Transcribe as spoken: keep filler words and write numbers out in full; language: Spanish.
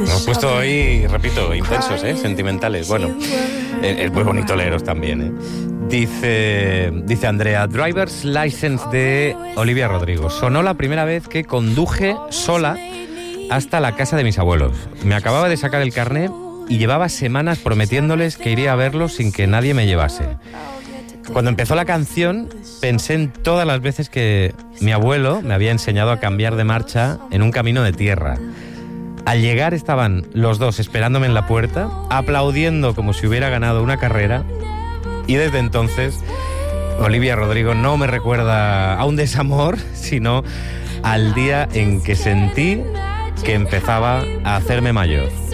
Hemos puesto hoy, repito, intensos, ¿eh? Sentimentales. Bueno, es muy bonito leeros también, ¿eh? Dice, dice Andrea, Driver's License de Olivia Rodrigo. Sonó la primera vez que conduje sola hasta la casa de mis abuelos. Me acababa de sacar el carné y llevaba semanas prometiéndoles que iría a verlos sin que nadie me llevase. Cuando empezó la canción, pensé en todas las veces que mi abuelo me había enseñado a cambiar de marcha en un camino de tierra. Al llegar estaban los dos esperándome en la puerta, aplaudiendo como si hubiera ganado una carrera, y desde entonces Olivia Rodrigo no me recuerda a un desamor, sino al día en que sentí que empezaba a hacerme mayor.